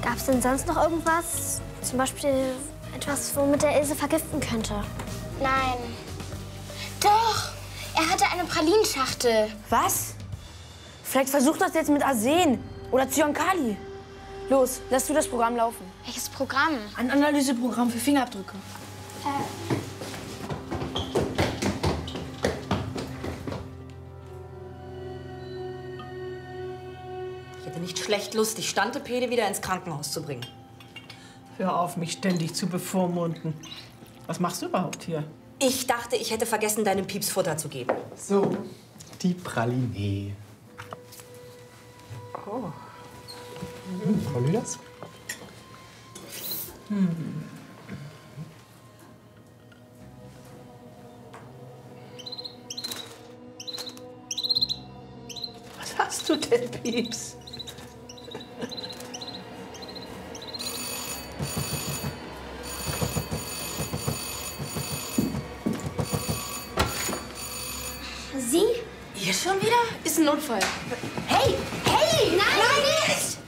Gab es denn sonst noch irgendwas? Zum Beispiel etwas, womit er Ilse vergiften könnte? Nein. Doch! Er hatte eine Pralinschachtel. Was? Vielleicht versucht das jetzt mit Arsen oder Zyankali. Los, lass du das Programm laufen. Welches Programm? Ein Analyseprogramm für Fingerabdrücke. Ich hätte nicht schlecht Lust, die Stantepede wieder ins Krankenhaus zu bringen. Hör auf, mich ständig zu bevormunden. Was machst du überhaupt hier? Ich dachte, ich hätte vergessen, deinem Pieps Futter zu geben. So, die Praline. Oh. Frau Lüders? Was hast du denn, Pieps? Sie? Ihr schon wieder? Ist ein Notfall. Hey! Hey! Nein! Nein, nicht!